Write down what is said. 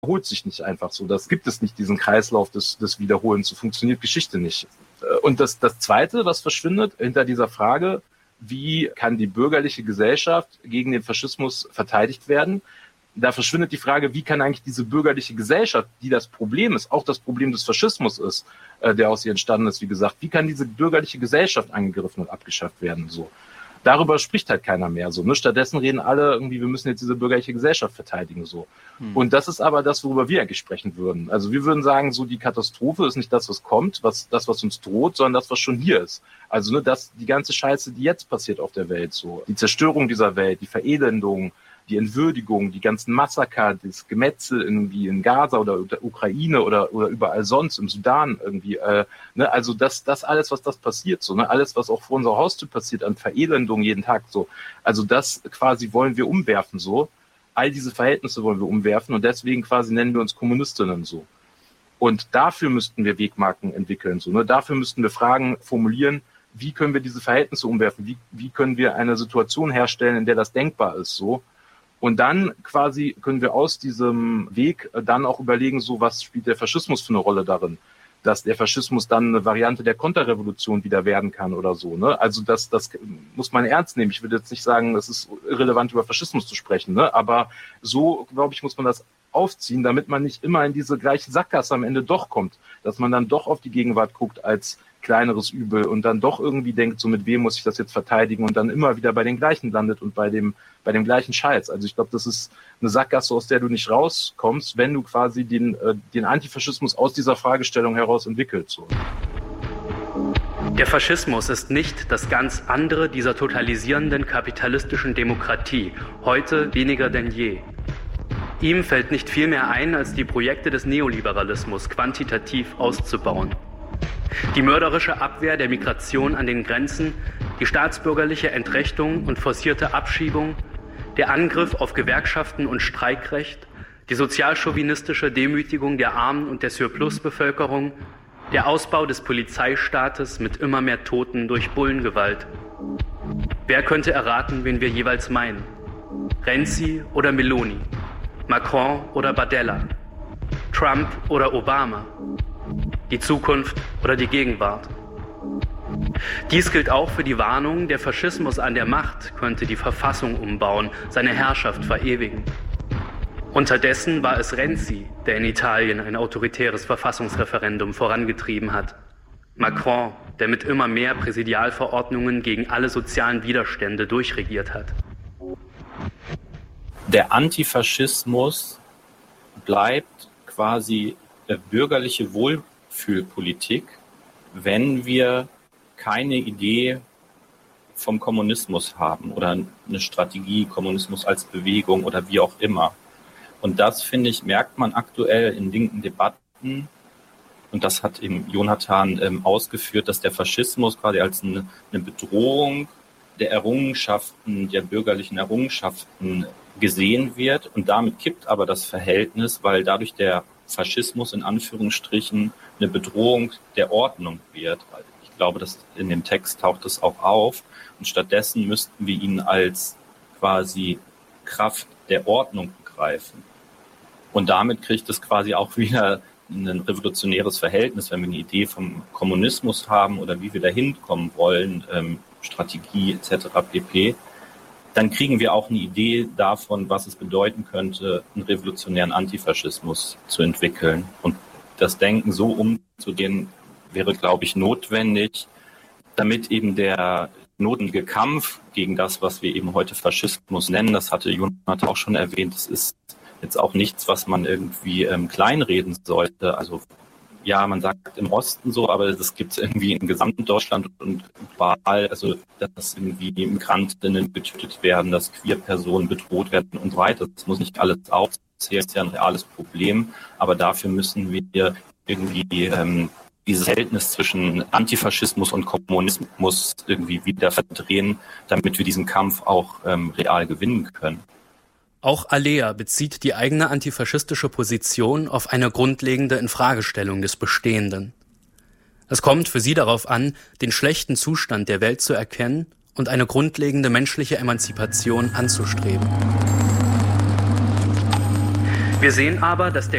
wiederholt sich nicht einfach so. Das gibt es nicht, diesen Kreislauf des Wiederholens. So funktioniert Geschichte nicht. Und das Zweite, was verschwindet hinter dieser Frage, wie kann die bürgerliche Gesellschaft gegen den Faschismus verteidigt werden? Da verschwindet die Frage, wie kann eigentlich diese bürgerliche Gesellschaft, die das Problem ist, auch das Problem des Faschismus ist, der aus ihr entstanden ist, wie gesagt, wie kann diese bürgerliche Gesellschaft angegriffen und abgeschafft werden? So. Darüber spricht halt keiner mehr so. Ne? Stattdessen reden alle irgendwie, wir müssen jetzt diese bürgerliche Gesellschaft verteidigen. So. Und das ist aber das, worüber wir eigentlich sprechen würden. Also wir würden sagen, so die Katastrophe ist nicht das, was kommt, das, was uns droht, sondern das, was schon hier ist. Also ne, die ganze Scheiße, die jetzt passiert auf der Welt, so die Zerstörung dieser Welt, die Verelendung, die Entwürdigung, die ganzen Massaker, das Gemetzel irgendwie in Gaza oder der Ukraine oder überall sonst, im Sudan irgendwie, ne, also das alles, was das passiert, so, ne, alles, was auch vor unserer Haustür passiert an Verelendung jeden Tag, so, also das quasi wollen wir umwerfen, so, all diese Verhältnisse wollen wir umwerfen und deswegen quasi nennen wir uns Kommunistinnen, so. Und dafür müssten wir Wegmarken entwickeln, so, ne, dafür müssten wir Fragen formulieren, wie können wir diese Verhältnisse umwerfen, wie können wir eine Situation herstellen, in der das denkbar ist, so. Und dann quasi können wir aus diesem Weg dann auch überlegen, so was spielt der Faschismus für eine Rolle darin, dass der Faschismus dann eine Variante der Konterrevolution wieder werden kann oder so. Ne? Also das muss man ernst nehmen. Ich würde jetzt nicht sagen, es ist irrelevant, über Faschismus zu sprechen, ne? Aber so, glaube ich, muss man das aufziehen, damit man nicht immer in diese gleiche Sackgasse am Ende doch kommt, dass man dann doch auf die Gegenwart guckt als kleineres Übel und dann doch irgendwie denkt, so mit wem muss ich das jetzt verteidigen und dann immer wieder bei den gleichen landet und bei dem gleichen Scheiß. Also ich glaube, das ist eine Sackgasse, aus der du nicht rauskommst, wenn du quasi den Antifaschismus aus dieser Fragestellung heraus entwickelst. So. Der Faschismus ist nicht das ganz andere dieser totalisierenden kapitalistischen Demokratie, heute weniger denn je. Ihm fällt nicht viel mehr ein, als die Projekte des Neoliberalismus quantitativ auszubauen. Die mörderische Abwehr der Migration an den Grenzen, die staatsbürgerliche Entrechtung und forcierte Abschiebung, der Angriff auf Gewerkschaften und Streikrecht, die sozialchauvinistische Demütigung der Armen und der Surplusbevölkerung, der Ausbau des Polizeistaates mit immer mehr Toten durch Bullengewalt. Wer könnte erraten, wen wir jeweils meinen? Renzi oder Meloni? Macron oder Bardella? Trump oder Obama? Die Zukunft oder die Gegenwart. Dies gilt auch für die Warnung, der Faschismus an der Macht könnte die Verfassung umbauen, seine Herrschaft verewigen. Unterdessen war es Renzi, der in Italien ein autoritäres Verfassungsreferendum vorangetrieben hat. Macron, der mit immer mehr Präsidialverordnungen gegen alle sozialen Widerstände durchregiert hat. Der Antifaschismus bleibt quasi bürgerliche Wohlfühlpolitik, wenn wir keine Idee vom Kommunismus haben oder eine Strategie, Kommunismus als Bewegung oder wie auch immer. Und das, finde ich, merkt man aktuell in linken Debatten. Und das hat eben Jonathan ausgeführt, dass der Faschismus quasi als eine Bedrohung der Errungenschaften, der bürgerlichen Errungenschaften gesehen wird. Und damit kippt aber das Verhältnis, weil dadurch der Faschismus in Anführungsstrichen eine Bedrohung der Ordnung wird. Ich glaube, dass in dem Text taucht es auch auf. Und stattdessen müssten wir ihn als quasi Kraft der Ordnung begreifen. Und damit kriegt es quasi auch wieder ein revolutionäres Verhältnis, wenn wir eine Idee vom Kommunismus haben oder wie wir dahin kommen wollen, Strategie etc. pp., dann kriegen wir auch eine Idee davon, was es bedeuten könnte, einen revolutionären Antifaschismus zu entwickeln. Und das Denken so umzugehen, wäre, glaube ich, notwendig, damit eben der notwendige Kampf gegen das, was wir eben heute Faschismus nennen, das hatte Jonathan auch schon erwähnt, das ist jetzt auch nichts, was man irgendwie kleinreden sollte. Also ja, man sagt im Osten so, aber das gibt es irgendwie in gesamten Deutschland und global, also dass irgendwie Migrantinnen getötet werden, dass Queer-Personen bedroht werden und so weiter. Das muss nicht alles aufzählen, das ist ja ein reales Problem, aber dafür müssen wir irgendwie dieses Verhältnis zwischen Antifaschismus und Kommunismus irgendwie wieder verdrehen, damit wir diesen Kampf auch real gewinnen können. Auch Alea bezieht die eigene antifaschistische Position auf eine grundlegende Infragestellung des Bestehenden. Es kommt für sie darauf an, den schlechten Zustand der Welt zu erkennen und eine grundlegende menschliche Emanzipation anzustreben. Wir sehen aber, dass der